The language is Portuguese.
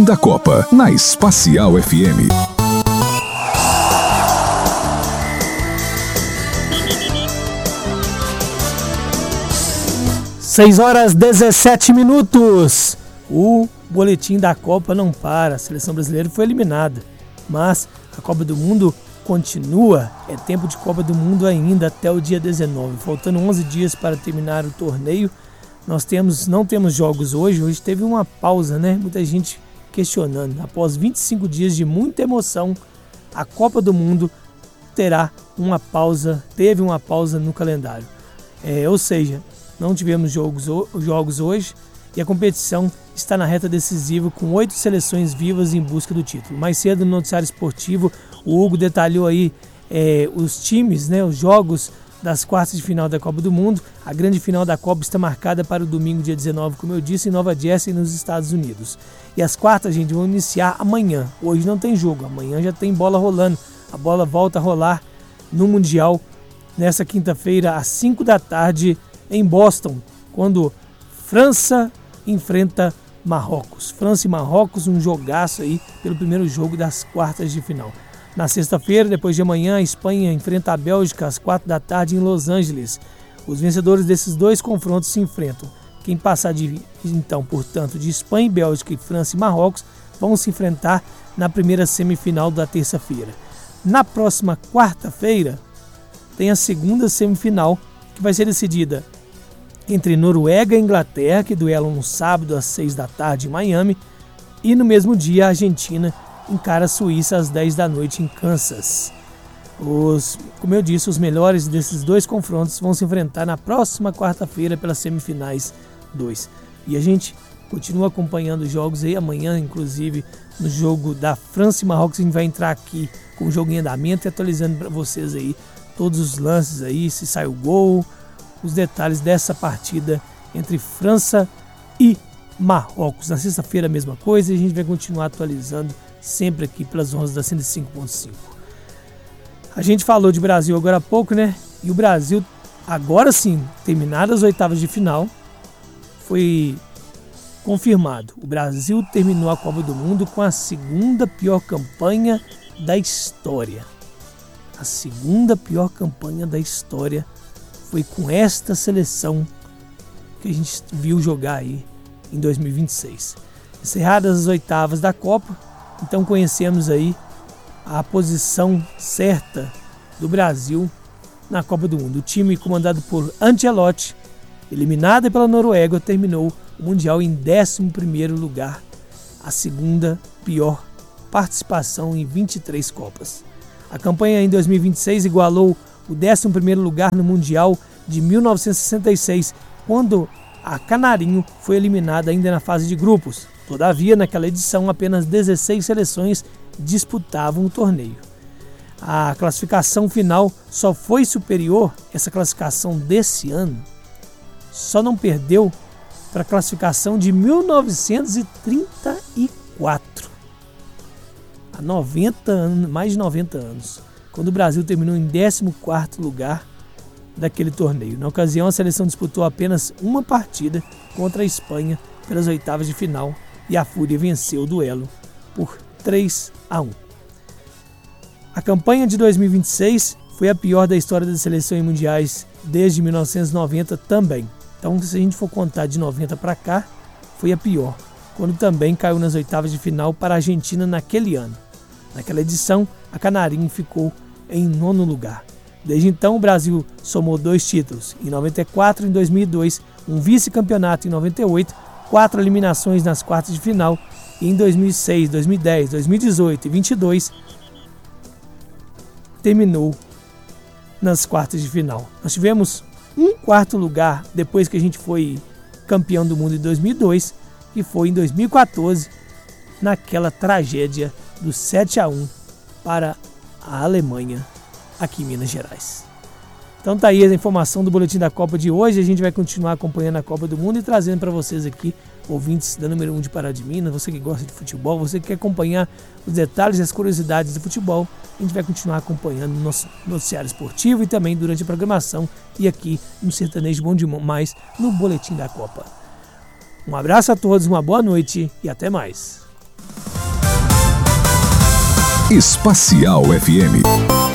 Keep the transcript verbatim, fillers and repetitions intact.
da Copa, na Espacial F M. seis horas e dezessete minutos. O boletim da Copa não para. A seleção brasileira foi eliminada, mas a Copa do Mundo continua. É tempo de Copa do Mundo ainda até o dia dezenove. Faltando onze dias para terminar o torneio. Nós temos, não temos jogos hoje. Hoje teve uma pausa, né? Muita gente questionando. Após vinte e cinco dias de muita emoção, a Copa do Mundo terá uma pausa, teve uma pausa no calendário. É, ou seja, não tivemos jogos, jogos hoje e a competição está na reta decisiva com oito seleções vivas em busca do título. Mais cedo no noticiário esportivo, o Hugo detalhou aí é, os times, né, os jogos das quartas de final da Copa do Mundo. A grande final da Copa está marcada para o domingo, dia dezenove, como eu disse, em Nova Jersey, nos Estados Unidos. E as quartas, gente, vão iniciar amanhã. Hoje não tem jogo, amanhã já tem bola rolando. A bola volta a rolar no Mundial nessa quinta-feira, às cinco da tarde, em Boston, quando França enfrenta Marrocos. França e Marrocos, um jogaço aí pelo primeiro jogo das quartas de final. Na sexta-feira, depois de amanhã, a Espanha enfrenta a Bélgica às quatro da tarde em Los Angeles. Os vencedores desses dois confrontos se enfrentam. Quem passar de, então, portanto, de Espanha e Bélgica e França e Marrocos vão se enfrentar na primeira semifinal da terça-feira. Na próxima quarta-feira, tem a segunda semifinal, que vai ser decidida entre Noruega e Inglaterra, que duelam no sábado às seis da tarde em Miami, e no mesmo dia a Argentina encara a Suíça às dez da noite em Kansas. Os, como eu disse, os melhores desses dois confrontos vão se enfrentar na próxima quarta-feira pelas semifinais dois. E a gente continua acompanhando os jogos aí. Amanhã, inclusive, no jogo da França e Marrocos, a gente vai entrar aqui com o jogo em andamento e atualizando para vocês aí todos os lances aí, se sai o gol, os detalhes dessa partida entre França e Marrocos. Na sexta-feira a mesma coisa e a gente vai continuar atualizando sempre aqui pelas ondas da cento e cinco ponto cinco. A gente falou de Brasil agora há pouco, né? E o Brasil, agora sim, terminadas as oitavas de final, foi confirmado. O Brasil terminou a Copa do Mundo com a segunda pior campanha da história. A segunda pior campanha da história foi com esta seleção que a gente viu jogar aí em dois mil e vinte e seis. Encerradas as oitavas da Copa, então conhecemos aí a posição certa do Brasil na Copa do Mundo. O time comandado por Ancelotti, eliminado pela Noruega, terminou o Mundial em décimo primeiro lugar, a segunda pior participação em vinte e três Copas. A campanha em dois mil e vinte e seis igualou o décimo primeiro lugar no Mundial de mil novecentos e sessenta e seis, quando a Canarinho foi eliminada ainda na fase de grupos. Todavia, naquela edição, apenas dezesseis seleções disputavam o torneio. A classificação final só foi superior, essa classificação desse ano, só não perdeu para a classificação de mil novecentos e trinta e quatro. Há noventa anos, mais de noventa anos, quando o Brasil terminou em décimo quarto lugar daquele torneio. Na ocasião, a seleção disputou apenas uma partida contra a Espanha pelas oitavas de final e a Fúria venceu o duelo por três a um. A campanha de dois mil e vinte e seis foi a pior da história das seleções mundiais desde mil novecentos e noventa também. Então, se a gente for contar de noventa para cá, foi a pior, quando também caiu nas oitavas de final para a Argentina naquele ano. Naquela edição, a Canarinho ficou em nono lugar. Desde então, o Brasil somou dois títulos, em noventa e quatro e em dois mil e dois, um vice-campeonato em noventa e oito, quatro eliminações nas quartas de final, e em dois mil e seis, dois mil e dez, dois mil e dezoito e vinte e dois, terminou nas quartas de final. Nós tivemos um quarto lugar depois que a gente foi campeão do mundo em dois mil e dois, que foi em dois mil e quatorze, naquela tragédia do sete a um para a Alemanha, aqui em Minas Gerais. Então tá aí a informação do Boletim da Copa de hoje. A gente vai continuar acompanhando a Copa do Mundo e trazendo para vocês aqui, ouvintes da número um de Pará de Minas, você que gosta de futebol, você que quer acompanhar os detalhes e as curiosidades do futebol, a gente vai continuar acompanhando o nosso noticiário esportivo e também durante a programação e aqui no Sertanejo Bom Demais, no Boletim da Copa. Um abraço a todos, uma boa noite e até mais. Espacial F M.